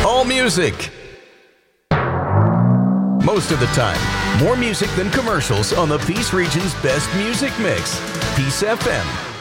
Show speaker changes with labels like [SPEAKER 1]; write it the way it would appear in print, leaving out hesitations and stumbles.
[SPEAKER 1] All music. Most of the time, more music than commercials on the Peace Region's best music mix. Peace FM.